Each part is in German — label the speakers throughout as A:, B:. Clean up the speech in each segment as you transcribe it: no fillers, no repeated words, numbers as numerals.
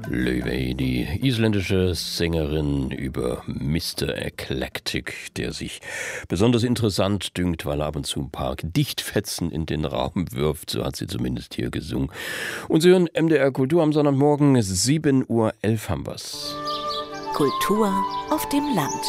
A: Laufey, die isländische Sängerin über Mr. Eclectic, der sich besonders interessant dünkt, weil er ab und zu ein paar Dichtfetzen in den Raum wirft. So hat sie zumindest hier gesungen. Und Sie hören MDR Kultur am Sonntagmorgen, 7:11 Uhr haben wir's.
B: Kultur auf dem Land.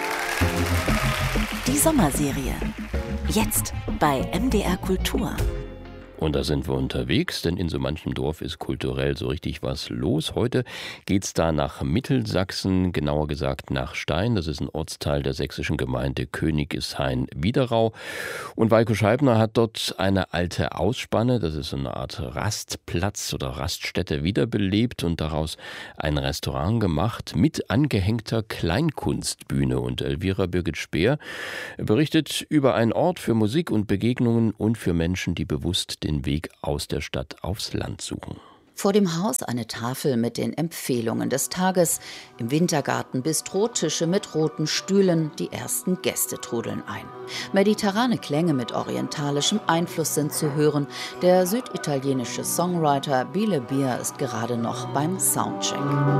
B: Die Sommerserie. Jetzt bei MDR Kultur.
A: Und da sind wir unterwegs, denn in so manchem Dorf ist kulturell so richtig was los. Heute geht's da nach Mittelsachsen, genauer gesagt nach Stein. Das ist ein Ortsteil der sächsischen Gemeinde Königishain-Widerau. Und Weiko Scheibner hat dort eine alte Ausspanne, das ist so eine Art Rastplatz oder Raststätte, wiederbelebt und daraus ein Restaurant gemacht mit angehängter Kleinkunstbühne. Und Elvira Birgit Speer berichtet über einen Ort für Musik und Begegnungen und für Menschen, die bewusst den Weg aus der Stadt aufs Land suchen.
C: Vor dem Haus eine Tafel mit den Empfehlungen des Tages. Im Wintergarten Bistrotische mit roten Stühlen. Die ersten Gäste trudeln ein. Mediterrane Klänge mit orientalischem Einfluss sind zu hören. Der süditalienische Songwriter Bile Beer ist gerade noch beim Soundcheck.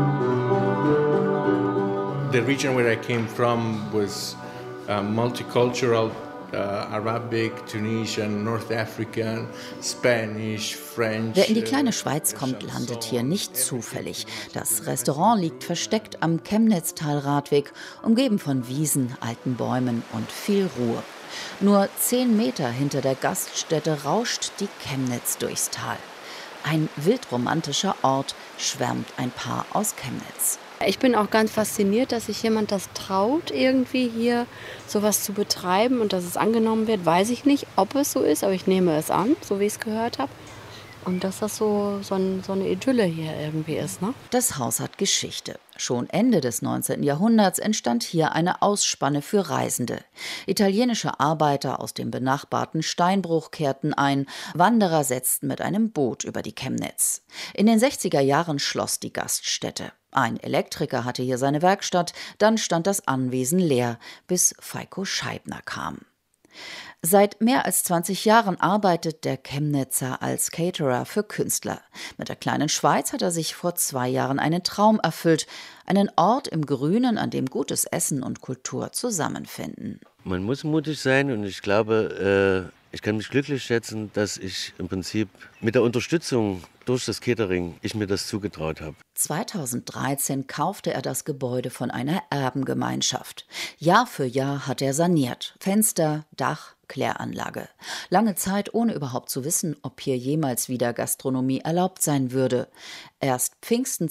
D: The region where I came from was multicultural. Arabic, Tunisian, North African, Spanish, French.
C: Wer in die kleine Schweiz kommt, landet hier nicht zufällig. Das Restaurant liegt versteckt am Chemnitztal-Radweg, umgeben von Wiesen, alten Bäumen und viel Ruhe. Nur 10 Meter hinter der Gaststätte rauscht die Chemnitz durchs Tal. Ein wildromantischer Ort, schwärmt ein Paar aus Chemnitz.
E: Ich bin auch ganz fasziniert, dass sich jemand das traut, irgendwie hier sowas zu betreiben und dass es angenommen wird. Weiß ich nicht, ob es so ist, aber ich nehme es an, so wie ich es gehört habe. Und dass das so eine Idylle hier irgendwie ist, ne?
C: Das Haus hat Geschichte. Schon Ende des 19. Jahrhunderts entstand hier eine Ausspanne für Reisende. Italienische Arbeiter aus dem benachbarten Steinbruch kehrten ein. Wanderer setzten mit einem Boot über die Chemnitz. In den 60er Jahren schloss die Gaststätte. Ein Elektriker hatte hier seine Werkstatt, dann stand das Anwesen leer, bis Weiko Scheibner kam. Seit mehr als 20 Jahren arbeitet der Chemnitzer als Caterer für Künstler. Mit der kleinen Schweiz hat er sich vor 2 Jahren einen Traum erfüllt. Einen Ort im Grünen, an dem gutes Essen und Kultur zusammenfinden.
F: Man muss mutig sein und ich glaube, ich kann mich glücklich schätzen, dass ich im Prinzip mit der Unterstützung durch das Catering ich mir das zugetraut habe.
C: 2013 kaufte er das Gebäude von einer Erbengemeinschaft. Jahr für Jahr hat er saniert. Fenster, Dach, Kläranlage. Lange Zeit ohne überhaupt zu wissen, ob hier jemals wieder Gastronomie erlaubt sein würde. Erst Pfingsten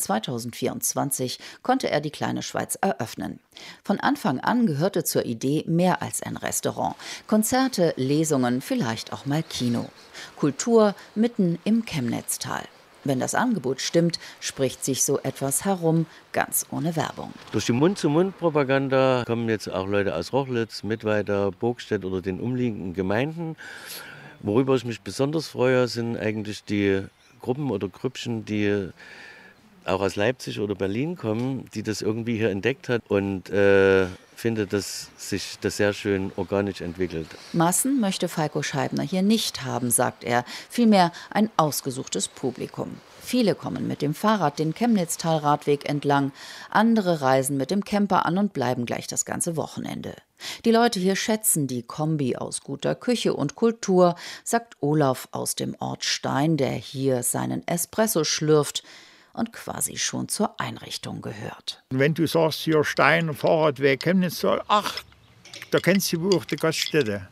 C: 2024 konnte er die kleine Schweiz eröffnen. Von Anfang an gehörte zur Idee mehr als ein Restaurant. Konzerte, Lesungen, vielleicht auch mal Kino. Kultur mitten im Chemnitztal. Wenn das Angebot stimmt, spricht sich so etwas herum, ganz ohne Werbung.
F: Durch die Mund-zu-Mund-Propaganda kommen jetzt auch Leute aus Rochlitz, Mittweida, Burgstedt oder den umliegenden Gemeinden. Worüber ich mich besonders freue, sind eigentlich die Gruppen oder Grüppchen, die auch aus Leipzig oder Berlin kommen, die das irgendwie hier entdeckt hat und finde, dass sich das sehr schön organisch entwickelt.
C: Massen möchte Weiko Scheibner hier nicht haben, sagt er. Vielmehr ein ausgesuchtes Publikum. Viele kommen mit dem Fahrrad den Chemnitztal-Radweg entlang. Andere reisen mit dem Camper an und bleiben gleich das ganze Wochenende. Die Leute hier schätzen die Kombi aus guter Küche und Kultur, sagt Olaf aus dem Ort Stein, der hier seinen Espresso schlürft und quasi schon zur Einrichtung gehört.
G: Wenn du sagst, hier Stein, Fahrradweg, Chemnitztal, ach, da kennst du wohl auch die Gaststätte.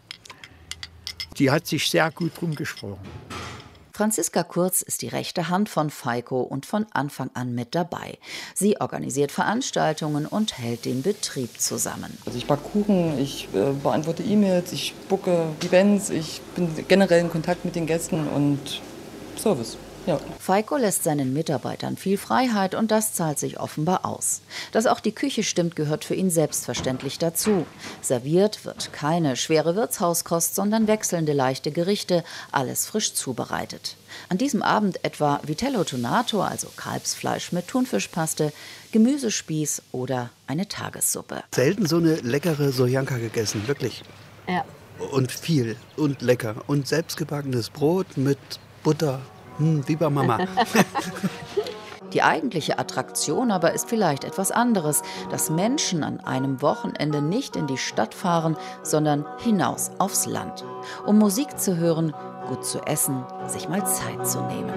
G: Die hat sich sehr gut rumgesprochen.
C: Franziska Kurz ist die rechte Hand von Weiko und von Anfang an mit dabei. Sie organisiert Veranstaltungen und hält den Betrieb zusammen.
H: Also ich backe Kuchen, ich beantworte E-Mails, ich booke Events, ich bin generell in Kontakt mit den Gästen und Service. Ja.
C: Weiko lässt seinen Mitarbeitern viel Freiheit und das zahlt sich offenbar aus. Dass auch die Küche stimmt, gehört für ihn selbstverständlich dazu. Serviert wird keine schwere Wirtshauskost, sondern wechselnde leichte Gerichte, alles frisch zubereitet. An diesem Abend etwa Vitello Tonato, also Kalbsfleisch mit Thunfischpaste, Gemüsespieß oder eine Tagessuppe.
I: Selten so eine leckere Soljanka gegessen, wirklich.
E: Ja.
I: Und viel und lecker. Und selbstgebackenes Brot mit Butter. Wie bei Mama.
C: Die eigentliche Attraktion aber ist vielleicht etwas anderes, dass Menschen an einem Wochenende nicht in die Stadt fahren, sondern hinaus aufs Land, um Musik zu hören, gut zu essen, sich mal Zeit zu nehmen.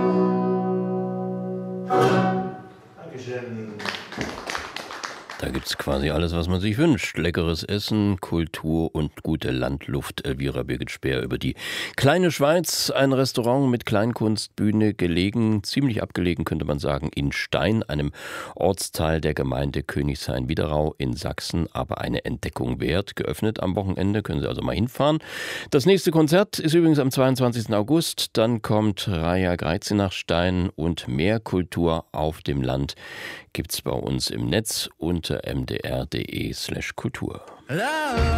D: Dankeschön.
A: Da gibt's quasi alles, was man sich wünscht. Leckeres Essen, Kultur und gute Landluft. Elvira Birgit Speer über die kleine Schweiz. Ein Restaurant mit Kleinkunstbühne, gelegen, ziemlich abgelegen könnte man sagen, in Stein, einem Ortsteil der Gemeinde Königshain-Wiederau in Sachsen. Aber eine Entdeckung wert. Geöffnet am Wochenende, können Sie also mal hinfahren. Das nächste Konzert ist übrigens am 22. August. Dann kommt Raja Greizi nach Stein und mehr Kultur auf dem Land gibt's bei uns im Netz unter mdr.de/Kultur.